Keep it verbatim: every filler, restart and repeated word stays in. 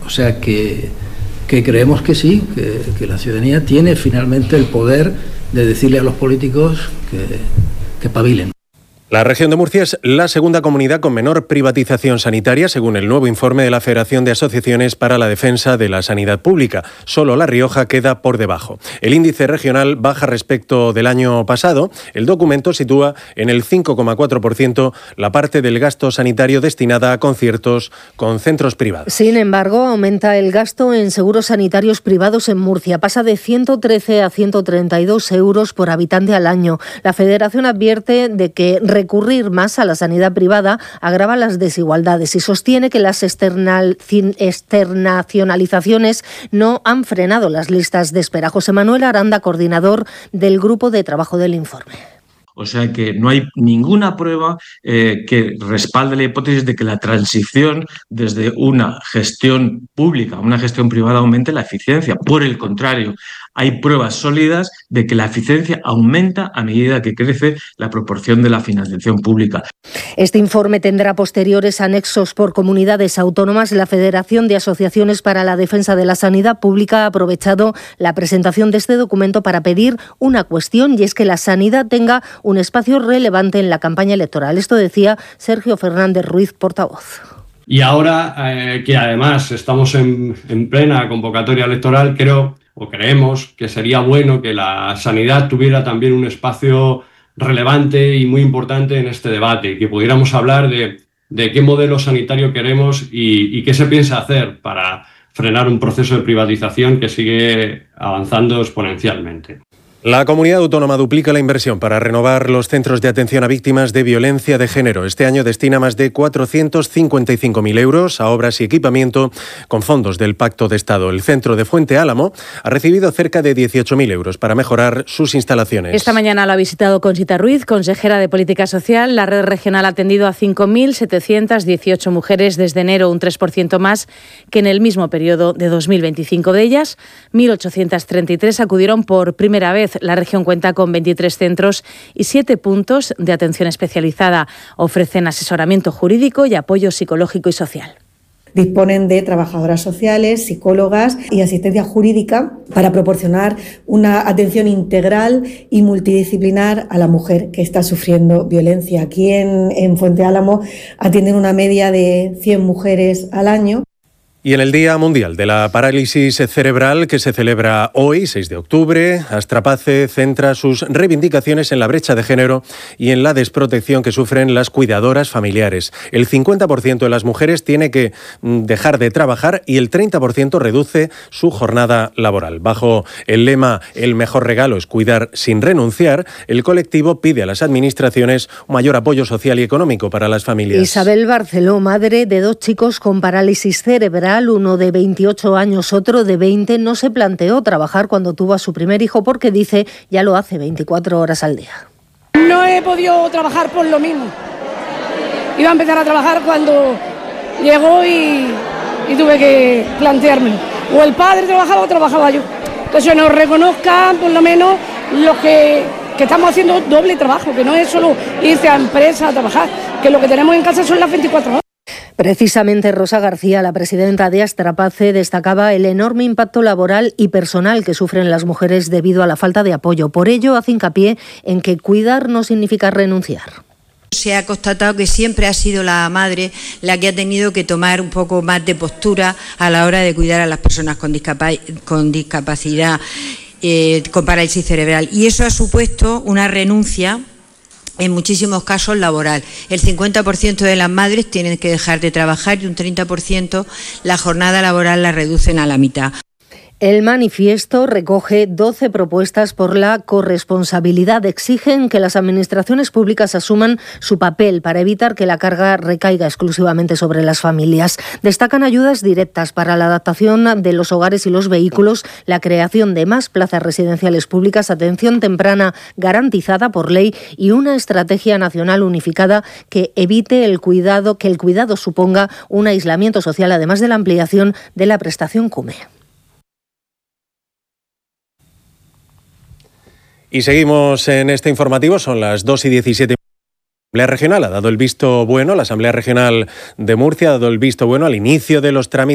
O sea que, que creemos que sí, que, que la ciudadanía tiene finalmente el poder de decirle a los políticos que, que pabilen. La región de Murcia es la segunda comunidad con menor privatización sanitaria, según el nuevo informe de la Federación de Asociaciones para la Defensa de la Sanidad Pública. Solo La Rioja queda por debajo. El índice regional baja respecto del año pasado. El documento sitúa en el cinco coma cuatro por ciento la parte del gasto sanitario destinada a conciertos con centros privados. Sin embargo, aumenta el gasto en seguros sanitarios privados en Murcia. Pasa de ciento trece a ciento treinta y dos euros por habitante al año. La Federación advierte de que recurrir más a la sanidad privada agrava las desigualdades y sostiene que las external, externacionalizaciones no han frenado las listas de espera. José Manuel Aranda, coordinador del Grupo de Trabajo del Informe. O sea que no hay ninguna prueba eh, que respalde la hipótesis de que la transición desde una gestión pública a una gestión privada aumente la eficiencia. Por el contrario, hay pruebas sólidas de que la eficiencia aumenta a medida que crece la proporción de la financiación pública. Este informe tendrá posteriores anexos por comunidades autónomas. La Federación de Asociaciones para la Defensa de la Sanidad Pública ha aprovechado la presentación de este documento para pedir una cuestión, y es que la sanidad tenga un espacio relevante en la campaña electoral. Esto decía Sergio Fernández Ruiz, portavoz. Y ahora eh, que además estamos en, en plena convocatoria electoral, creo o creemos que sería bueno que la sanidad tuviera también un espacio relevante y muy importante en este debate, que pudiéramos hablar de, de qué modelo sanitario queremos y, y qué se piensa hacer para frenar un proceso de privatización que sigue avanzando exponencialmente. La comunidad autónoma duplica la inversión para renovar los centros de atención a víctimas de violencia de género. Este año destina más de cuatrocientos cincuenta y cinco mil euros a obras y equipamiento con fondos del Pacto de Estado. El centro de Fuente Álamo ha recibido cerca de dieciocho mil euros para mejorar sus instalaciones. Esta mañana lo ha visitado Conchita Ruiz, consejera de Política Social. La red regional ha atendido a cinco mil setecientas dieciocho mujeres desde enero, un tres por ciento más que en el mismo periodo de dos mil veinticinco. De ellas, mil ochocientas treinta y tres acudieron por primera vez. La región cuenta con veintitrés centros y siete puntos de atención especializada. Ofrecen asesoramiento jurídico y apoyo psicológico y social. Disponen de trabajadoras sociales, psicólogas y asistencia jurídica para proporcionar una atención integral y multidisciplinar a la mujer que está sufriendo violencia. Aquí en, en Fuente Álamo atienden una media de cien mujeres al año. Y en el Día Mundial de la Parálisis Cerebral, que se celebra hoy, seis de octubre, Astrapace centra sus reivindicaciones en la brecha de género y en la desprotección que sufren las cuidadoras familiares. El cincuenta por ciento de las mujeres tiene que dejar de trabajar y el treinta por ciento reduce su jornada laboral. Bajo el lema "El mejor regalo es cuidar sin renunciar", el colectivo pide a las administraciones un mayor apoyo social y económico para las familias. Isabel Barceló, madre de dos chicos con parálisis cerebral, uno de veintiocho años, otro de veinte, no se planteó trabajar cuando tuvo a su primer hijo porque, dice, ya lo hace veinticuatro horas al día. No he podido trabajar por lo mismo. Iba a empezar a trabajar cuando llegó y, y tuve que planteármelo. O el padre trabajaba o trabajaba yo. Entonces nos reconozcan por lo menos los que, que estamos haciendo doble trabajo, que no es solo irse a empresa a trabajar, que lo que tenemos en casa son las veinticuatro horas. Precisamente Rosa García, la presidenta de Astrapace, destacaba el enorme impacto laboral y personal que sufren las mujeres debido a la falta de apoyo. Por ello, hace hincapié en que cuidar no significa renunciar. Se ha constatado que siempre ha sido la madre la que ha tenido que tomar un poco más de postura a la hora de cuidar a las personas con, discapa- con discapacidad, eh, con parálisis cerebral. Y eso ha supuesto una renuncia, en muchísimos casos laboral. El cincuenta por ciento de las madres tienen que dejar de trabajar y un treinta por ciento la jornada laboral la reducen a la mitad. El manifiesto recoge doce propuestas por la corresponsabilidad. Exigen que las administraciones públicas asuman su papel para evitar que la carga recaiga exclusivamente sobre las familias. Destacan ayudas directas para la adaptación de los hogares y los vehículos, la creación de más plazas residenciales públicas, atención temprana garantizada por ley y una estrategia nacional unificada que evite el cuidado, que el cuidado suponga un aislamiento social, además de la ampliación de la prestación CUME. Y seguimos en este informativo, son las dos y diecisiete. La Asamblea Regional ha dado el visto bueno, la Asamblea Regional de Murcia ha dado el visto bueno al inicio de los trámites